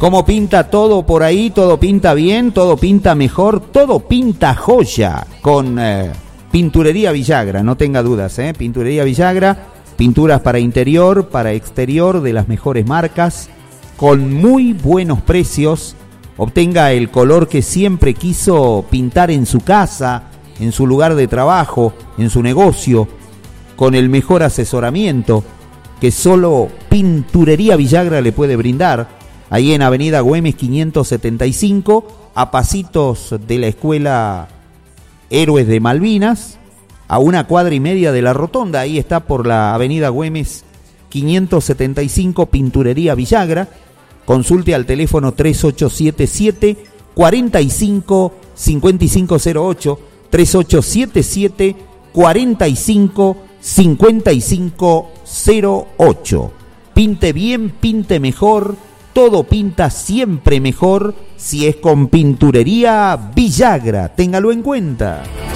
¿Cómo pinta todo por ahí? Todo pinta bien, todo pinta mejor, todo pinta joya con Pinturería Villagra, no tenga dudas, Pinturería Villagra, pinturas para interior, para exterior de las mejores marcas, con muy buenos precios. Obtenga el color que siempre quiso pintar en su casa, en su lugar de trabajo, en su negocio, con el mejor asesoramiento que solo Pinturería Villagra le puede brindar. Ahí en Avenida Güemes 575, a pasitos de la Escuela Héroes de Malvinas, a 1,5 cuadras de la Rotonda. Ahí está por la Avenida Güemes 575, Pinturería Villagra. Consulte al teléfono 3877 45 5508, 3877 45 5508. Pinte bien, pinte mejor, todo pinta siempre mejor si es con Pinturería Villagra. Téngalo en cuenta.